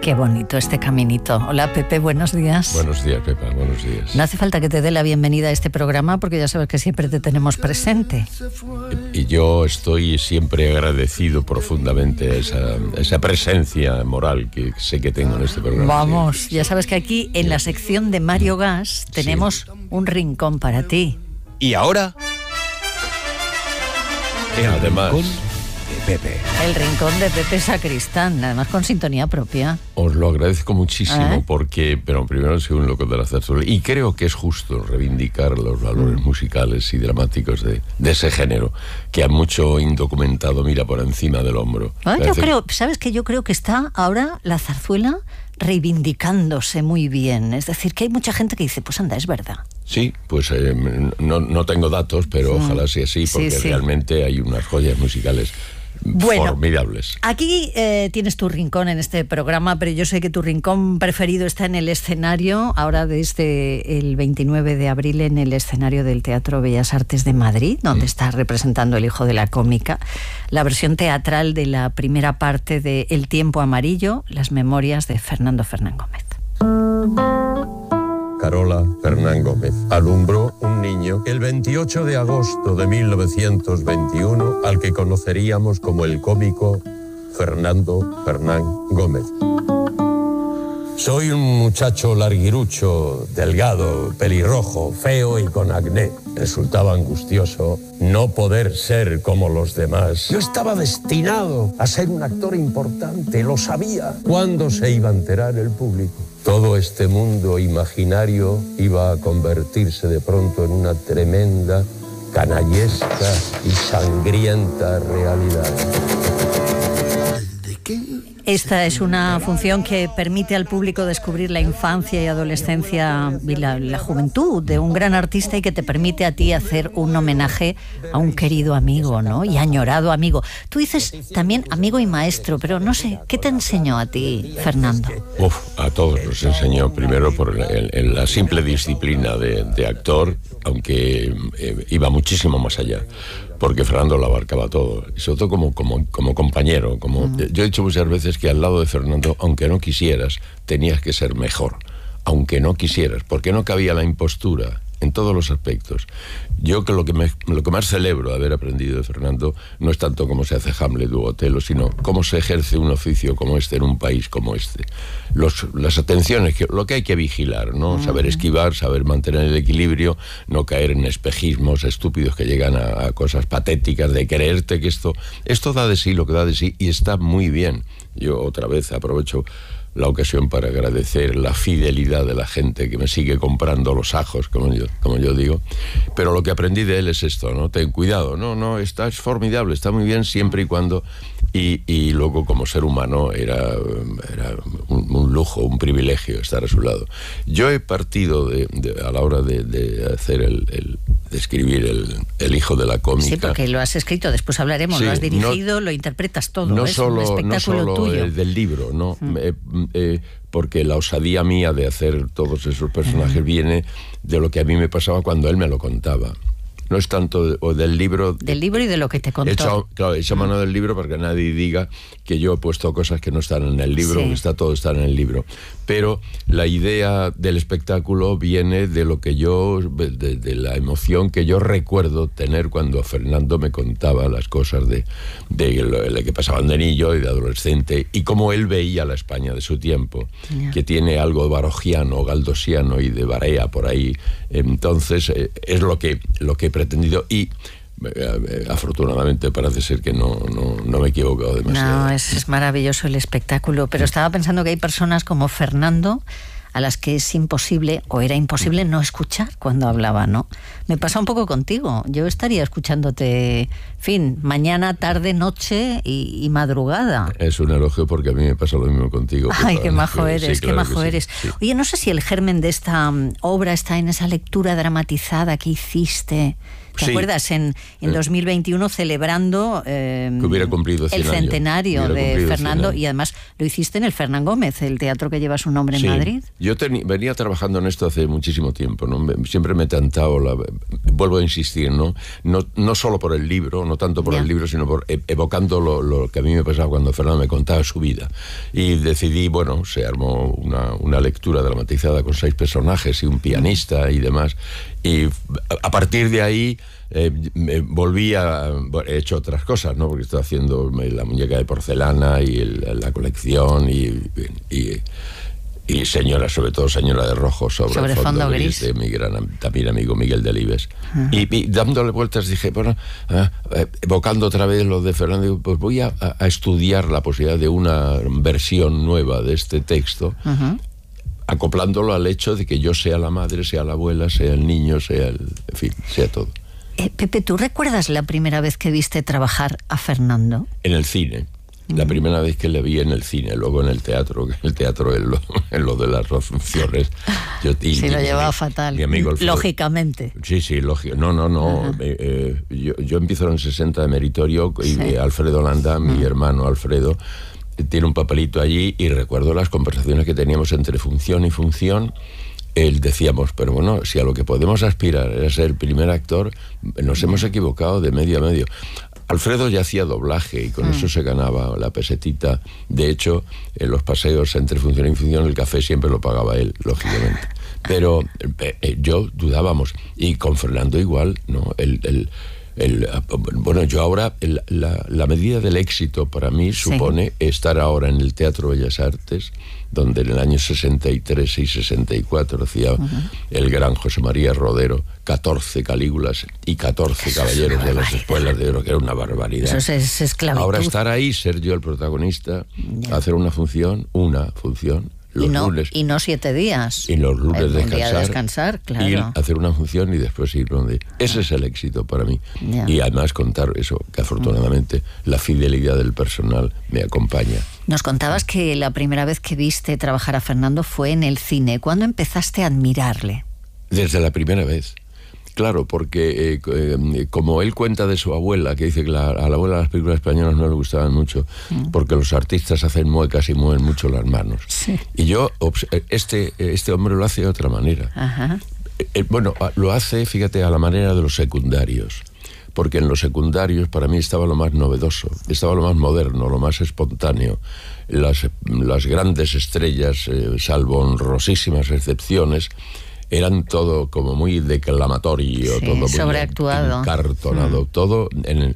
Qué bonito este caminito. Hola, Pepe, buenos días. Buenos días, Pepa, buenos días. No hace falta que te dé la bienvenida a este programa porque ya sabes que siempre te tenemos presente. Y yo estoy siempre agradecido profundamente a esa presencia moral que sé que tengo en este programa. Vamos, sí. Ya sabes que aquí en la sección de Mario Gas tenemos un rincón para ti. Y ahora, Además, rincón de Pepe. El rincón de Pepe Sacristán, además con sintonía propia. os lo agradezco muchísimo porque, pero primero soy un loco de la zarzuela y creo que es justo reivindicar los valores musicales y dramáticos de ese género que a mucho indocumentado mira por encima del hombro. Yo creo, ¿sabes qué? Yo creo que está ahora la zarzuela reivindicándose muy bien. Es decir, que hay mucha gente que dice, pues anda, es verdad. Sí, pues no tengo datos, pero ojalá sea así, porque Sí. realmente hay unas joyas musicales formidables. Aquí tienes tu rincón en este programa, pero yo sé que tu rincón preferido está en el escenario, ahora desde el 29 de abril en el escenario del Teatro Bellas Artes de Madrid, donde está representando El hijo de la cómica, la versión teatral de la primera parte de El tiempo amarillo, las memorias de Fernando Fernán Gómez. Carola Fernán Gómez alumbró un niño el 28 de agosto de 1921 al que conoceríamos como el cómico Fernando Fernán Gómez. Soy un muchacho larguirucho, delgado, pelirrojo, feo y con acné. Resultaba angustioso no poder ser como los demás. Yo estaba destinado a ser un actor importante, lo sabía. ¿Cuándo se iba a enterar el público? Todo este mundo imaginario iba a convertirse de pronto en una tremenda, canallesca y sangrienta realidad. Esta es una función que permite al público descubrir la infancia y adolescencia y la juventud de un gran artista y que te permite a ti hacer un homenaje a un querido amigo, ¿no? Y añorado amigo. Tú dices también amigo y maestro, pero no sé, ¿qué te enseñó a ti, Fernando? A todos nos enseñó, primero por la simple disciplina de actor, aunque iba muchísimo más allá, porque Fernando lo abarcaba todo, y sobre todo como compañero. Yo he dicho muchas veces que al lado de Fernando, aunque no quisieras, tenías que ser mejor, aunque no quisieras, porque no cabía la impostura en todos los aspectos. Yo que lo que más celebro de haber aprendido de Fernando no es tanto cómo se hace Hamlet u Otelo, sino cómo se ejerce un oficio como este en un país como este. Las atenciones, lo que hay que vigilar, ¿no? Saber esquivar, saber mantener el equilibrio, no caer en espejismos estúpidos que llegan a cosas patéticas de creerte que esto da de sí lo que da de sí y está muy bien. Yo otra vez aprovecho la ocasión para agradecer la fidelidad de la gente que me sigue comprando los ajos, como yo digo. Pero lo que aprendí de él es esto, ¿no? Ten cuidado, es formidable, está muy bien siempre y cuando... Y luego como ser humano era un lujo, un privilegio estar a su lado. Yo he partido a la hora de hacer de escribir el hijo de la cómica. Sí, porque lo has escrito, después hablaremos, lo has dirigido, lo interpretas todo, es un espectáculo tuyo. Del libro, ¿no? Porque la osadía mía de hacer todos esos personajes viene de lo que a mí me pasaba cuando él me lo contaba. No es tanto del libro... Del libro y de lo que te contó. He hecho mano del libro para que nadie diga que yo he puesto cosas que no están en el libro, que todo está en el libro. Pero la idea del espectáculo viene de lo que de la emoción que yo recuerdo tener cuando Fernando me contaba las cosas de lo que pasaban de niño y de adolescente, y cómo él veía la España de su tiempo, que tiene algo barogiano, galdosiano y de Barea por ahí. Entonces, es lo que he pretendido y afortunadamente parece ser que no me he equivocado demasiado. No, es maravilloso el espectáculo, pero estaba pensando que hay personas como Fernando a las que es imposible o era imposible no escuchar cuando hablaba, ¿no? Me pasa un poco contigo. Yo estaría escuchándote, mañana, tarde, noche y madrugada. Es un elogio porque a mí me pasa lo mismo contigo. Ay, qué majo eres, sí, claro eres. Sí. Oye, no sé si el germen de esta obra está en esa lectura dramatizada que hiciste. ¿Te acuerdas? En 2021 celebrando que hubiera cumplido 100 el centenario años. de Fernando, y además lo hiciste en el Fernán Gómez, el teatro que lleva su nombre en Madrid. Yo venía trabajando en esto hace muchísimo tiempo, ¿no? Siempre me he tentado, vuelvo a insistir, no solo por el libro, no tanto por el libro, sino por evocando lo que a mí me pasaba cuando Fernando me contaba su vida. Y decidí, bueno, se armó una lectura dramatizada con 6 personajes y un pianista y demás. Y a partir de ahí me he hecho otras cosas, ¿no? Porque estoy haciendo la muñeca de porcelana y la colección y señora, sobre todo Señora de Rojo sobre fondo gris de mi gran también amigo Miguel Delibes. Y dándole vueltas dije, bueno, evocando otra vez lo de Fernando, pues voy a estudiar la posibilidad de una versión nueva de este texto, acoplándolo al hecho de que yo sea la madre, sea la abuela, sea el niño, en fin, sea todo. Pepe, ¿tú recuerdas la primera vez que viste trabajar a Fernando? En el cine. La primera vez que le vi en el cine, luego en el teatro, en lo de las funciones. Sí, lo llevaba fatal. Mi amigo Alfredo, lógicamente. Sí, lógico. No. Yo empiezo en el 60 de meritorio y Alfredo Landa, mi hermano Alfredo, tiene un papelito allí y recuerdo las conversaciones que teníamos entre función y función. Decíamos, pero bueno, si a lo que podemos aspirar era ser el primer actor, nos hemos equivocado de medio a medio. Alfredo ya hacía doblaje y con eso se ganaba la pesetita. De hecho, en los paseos entre función y función, el café siempre lo pagaba él, lógicamente. Pero yo dudábamos. Y con Fernando igual, ¿no? Bueno, yo ahora, la medida del éxito para mí supone estar ahora en el Teatro Bellas Artes, donde en el año 63 y 64 hacía el gran José María Rodero 14 Calígulas y 14 Caballeros de las Espuelas de Oro, que era una barbaridad. Eso es esclavitud. Ahora estar ahí, ser yo el protagonista, hacer una función, lunes. Y no 7 días. Y los lunes descansar, claro. Y hacer una función y después ir donde... Ese es el éxito para mí. Y además contar eso, que afortunadamente la fidelidad del personal me acompaña. Nos contabas que la primera vez que viste trabajar a Fernando fue en el cine. ¿Cuándo empezaste a admirarle? Desde la primera vez. Claro, porque como él cuenta de su abuela, que dice que a la abuela las películas españolas no le gustaban mucho, porque los artistas hacen muecas y mueven mucho las manos. Sí. Y yo, este hombre lo hace de otra manera. Bueno, lo hace, fíjate, a la manera de los secundarios. Porque en los secundarios para mí estaba lo más novedoso, estaba lo más moderno, lo más espontáneo. Las grandes estrellas, salvo honrosísimas excepciones, eran todo como muy declamatorio, todo muy sobreactuado, encartonado, todo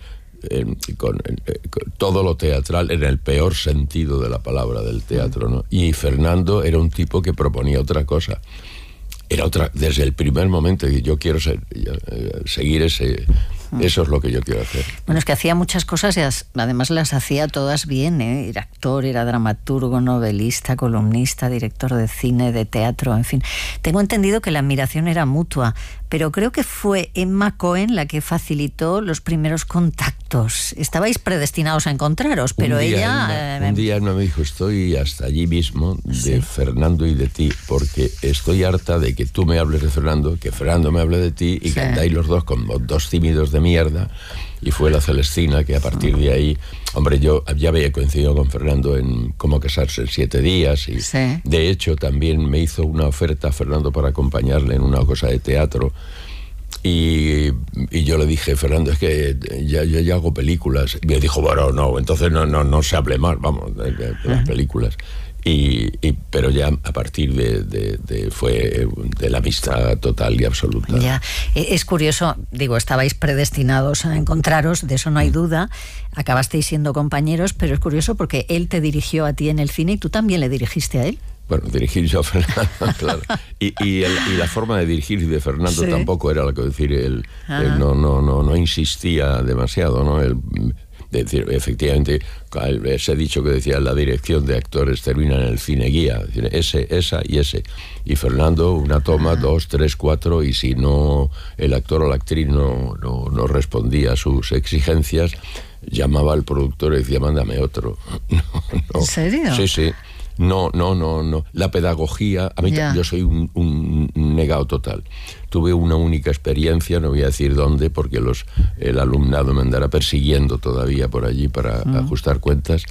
con todo lo teatral en el peor sentido de la palabra del teatro, ¿no? Y Fernando era un tipo que proponía otra cosa. Era otra, desde el primer momento, y yo quiero seguir eso es lo que yo quiero hacer. Bueno, es que hacía muchas cosas y además las hacía todas bien, ¿eh? Era actor, era dramaturgo, novelista, columnista, director de cine, de teatro, en fin. Tengo entendido que la admiración era mutua, pero creo que fue Emma Cohen la que facilitó los primeros contactos. Estabais predestinados a encontraros, pero un día Emma me dijo, estoy hasta allí mismo de Fernando y de ti, porque estoy harta de que tú me hables de Fernando, que Fernando me hable de ti y que andáis los dos como dos tímidos de mierda. Y fue la Celestina que a partir de ahí, hombre, yo ya había coincidido con Fernando en Cómo casarse en 7 días y de hecho también me hizo una oferta a Fernando para acompañarle en una cosa de teatro y yo le dije, Fernando, es que yo ya hago películas. Y me dijo, bueno, no, entonces no se hable más, vamos, de las películas. Pero ya a partir fue de la amistad total y absoluta. Ya, es curioso, digo, estabais predestinados a encontraros, de eso no hay duda, acabasteis siendo compañeros, pero es curioso porque él te dirigió a ti en el cine y tú también le dirigiste a él. Bueno, dirigir yo a Fernando, claro. Y la forma de dirigir de Fernando tampoco era la que decir, él no insistía demasiado, ¿no? Es decir, efectivamente, ese dicho que decía, la dirección de actores termina en el cine guía, esa y ese. Y Fernando, una toma, 2, 3, 4, y si no el actor o la actriz no respondía a sus exigencias, llamaba al productor y decía, mándame otro. ¿En serio? Sí. No. La pedagogía, a mí yo soy un negado total. Tuve una única experiencia, no voy a decir dónde, porque el alumnado me andará persiguiendo todavía por allí para ajustar cuentas.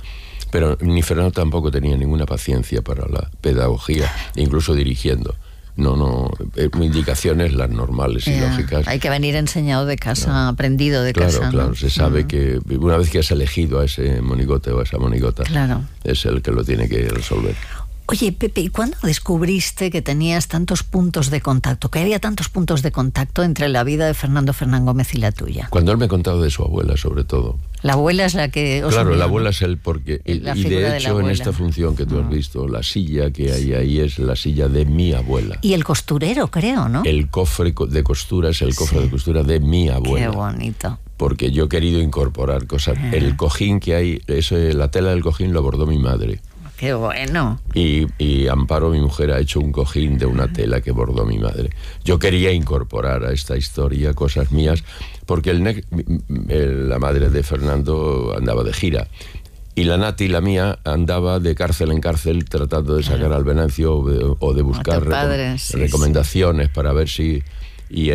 Pero ni Fernando tampoco tenía ninguna paciencia para la pedagogía, incluso dirigiendo. No, indicaciones las normales y lógicas. Hay que venir enseñado de casa, aprendido de casa. Claro, ¿no? se sabe que una vez que has elegido a ese monigote o a esa monigota, es el que lo tiene que resolver. Oye, Pepe, ¿y cuándo descubriste que tenías tantos puntos de contacto, que había tantos puntos de contacto entre la vida de Fernando Fernán Gómez y la tuya? Cuando él me contaba de su abuela, sobre todo. La abuela es la que os Claro, unió, la abuela ¿no? es él porque... Y de de hecho, en esta función que tú has visto, la silla que hay ahí es la silla de mi abuela. Y el costurero, creo, ¿no? El cofre de costura es el cofre de costura de mi abuela. Qué bonito. Porque yo he querido incorporar cosas. El cojín que hay, la tela del cojín lo bordó mi madre. Qué bueno. Y Amparo, mi mujer, ha hecho un cojín de una tela que bordó mi madre. Yo quería incorporar a esta historia cosas mías, porque la madre de Fernando andaba de gira. Y la Nati, la mía, andaba de cárcel en cárcel tratando de sacar al Venancio o de buscar recomendaciones para ver si... Y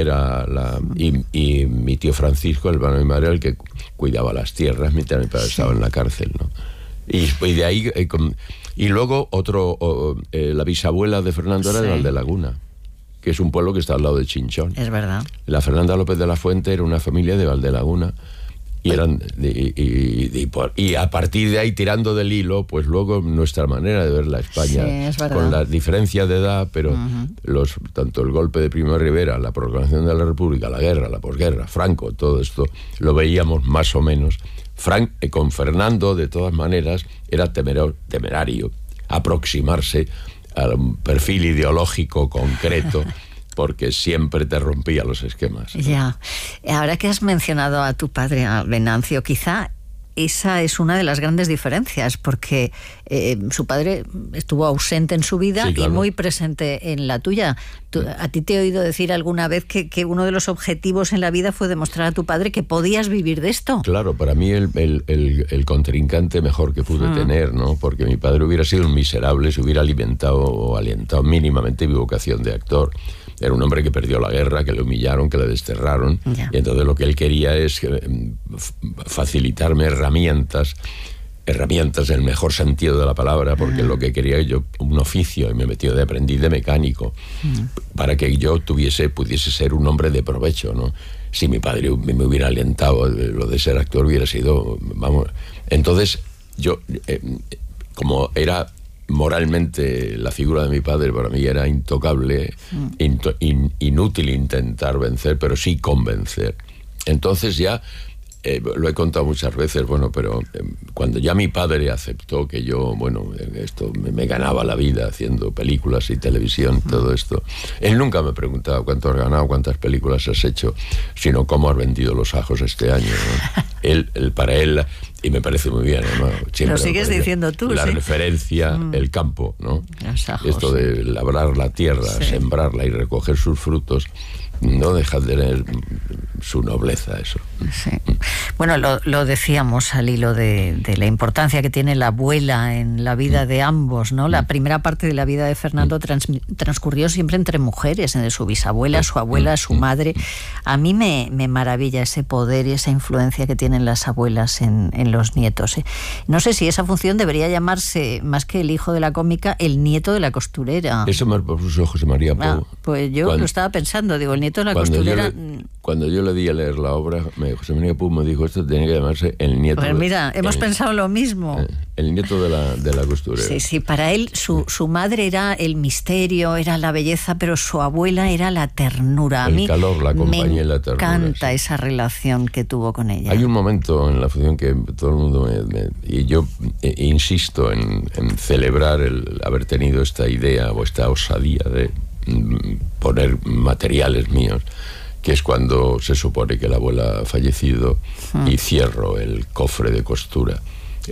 mi tío Francisco, el hermano de mi madre, el que cuidaba las tierras mientras mi padre estaba en la cárcel, ¿no? Y de ahí... y luego la bisabuela de Fernando era de Valdelaguna, que es un pueblo que está al lado de Chinchón. Es verdad. La Fernanda López de la Fuente era una familia de Valdelaguna. Y a partir de ahí, tirando del hilo, pues luego nuestra manera de ver la España, con la diferencia de edad, pero tanto el golpe de Primo de Rivera, la proclamación de la República, la guerra, la posguerra, Franco, todo esto, lo veíamos más o menos. Con Fernando, de todas maneras, era temerario aproximarse al perfil ideológico concreto, porque siempre te rompía los esquemas. Ya. Ahora que has mencionado a tu padre, a Venancio, quizá esa es una de las grandes diferencias, porque su padre estuvo ausente en su vida, sí, claro, y muy presente en la tuya. A ti te he oído decir alguna vez que uno de los objetivos en la vida fue demostrar a tu padre que podías vivir de esto. Claro, para mí el contrincante mejor que pude tener, ¿no? Porque mi padre hubiera sido un miserable si hubiera alimentado o alentado mínimamente mi vocación de actor. Era un hombre que perdió la guerra, que le humillaron, que le desterraron. Y entonces lo que él quería es facilitarme herramientas en el mejor sentido de la palabra, porque lo que quería yo, un oficio, y me metió de aprendiz de mecánico, para que yo pudiese ser un hombre de provecho, ¿no? Si mi padre me hubiera alentado, lo de ser actor hubiera sido, vamos... Entonces yo, como era... moralmente la figura de mi padre para mí era intocable, inútil intentar vencer, pero sí convencer. Entonces ya, lo he contado muchas veces, pero cuando ya mi padre aceptó que yo, esto me ganaba la vida haciendo películas y televisión, todo esto, él nunca me preguntaba cuánto has ganado, cuántas películas has hecho, sino cómo has vendido los ajos este año, ¿no? Para él... Y me parece muy bien, ¿no? Lo sigues diciendo tú, la ¿sí? referencia, el campo, ¿no? Los ajos, esto de labrar la tierra, sembrarla y recoger sus frutos, no deja de tener su nobleza, eso. Sí. Bueno, lo decíamos al hilo de la importancia que tiene la abuela en la vida de ambos, ¿no? La primera parte de la vida de Fernando transcurrió siempre entre mujeres, de su bisabuela, su abuela, su madre. A mí me maravilla ese poder y esa influencia que tienen las abuelas en los nietos, ¿eh? No sé si esa función debería llamarse, más que el hijo de la cómica, el nieto de la costurera. Eso me propuso José María Pou. Pues yo lo estaba pensando, digo, el nieto de la costurera... Cuando yo le di a leer la obra, José María Pou me dijo, esto tenía que llamarse el nieto... Pues mira, hemos pensado lo mismo. El nieto de la costurera. Sí, para él su madre era el misterio, era la belleza, pero su abuela era la ternura. El calor, la compañía y la ternura. Me encanta esa relación que tuvo con ella. Hay un momento en la función que todo el mundo y yo insisto en celebrar el haber tenido esta idea o esta osadía de poner materiales míos, que es cuando se supone que la abuela ha fallecido y cierro el cofre de costura.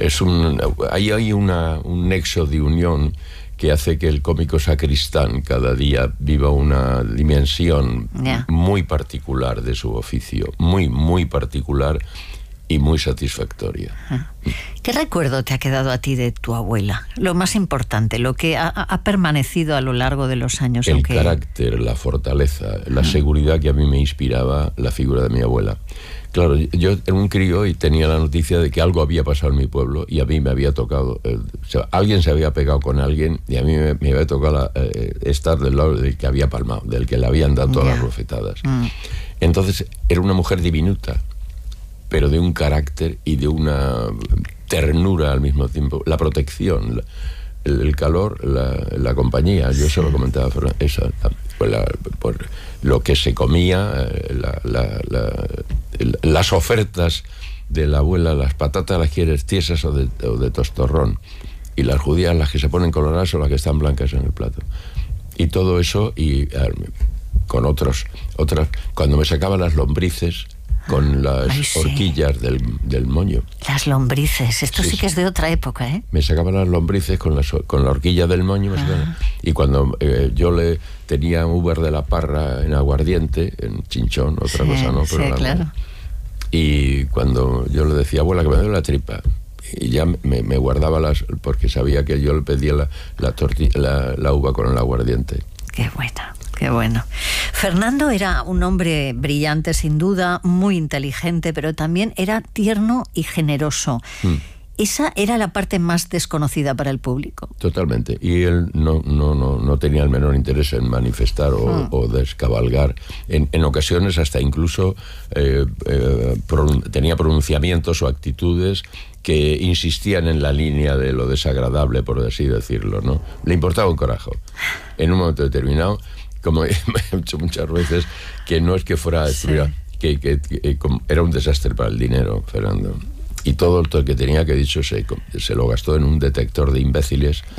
Ahí hay un nexo de unión que hace que el cómico sacristán cada día viva una dimensión muy particular de su oficio, muy, muy particular y muy satisfactoria. ¿Qué recuerdo te ha quedado a ti de tu abuela? Lo más importante, lo que ha permanecido a lo largo de los años. El carácter, la fortaleza, la seguridad que a mí me inspiraba la figura de mi abuela. Claro, yo era un crío y tenía la noticia de que algo había pasado en mi pueblo y a mí me había tocado, o sea, alguien se había pegado con alguien y a mí me había tocado estar del lado del que había palmado, del que le habían dado todas las bofetadas. Entonces era una mujer diminuta, pero de un carácter y de una ternura al mismo tiempo, la protección, el calor, la compañía. Yo se lo comentaba a Fernando, por lo que se comía, las ofertas de la abuela, las patatas las quieres tiesas o de tostorrón, y las judías, las que se ponen coloradas, o las que están blancas en el plato, y todo eso, y con otras, cuando me sacaban las lombrices con las horquillas del moño. Las lombrices, esto sí que es de otra época, ¿eh? Me sacaban las lombrices con la horquilla del moño, y cuando yo le tenía uvar de la parra en aguardiente, en chinchón, otra cosa no, pero claro. Y cuando yo le decía, abuela, que me duele la tripa, y ya me guardaba porque sabía que yo le pedía la uva con el aguardiente. Qué bueno. Qué bueno. Fernando era un hombre brillante, sin duda, muy inteligente, pero también era tierno y generoso. Esa era la parte más desconocida para el público. Totalmente. Y él no tenía el menor interés en manifestar o descabalgar. En ocasiones hasta incluso tenía pronunciamientos o actitudes que insistían en la línea de lo desagradable, por así decirlo, ¿no? Le importaba un carajo. En un momento determinado, como he dicho muchas veces, que no es que fuera a destruir, que era un desastre para el dinero, Fernando. Y todo el que tenía, que dicho, se lo gastó en un detector de imbéciles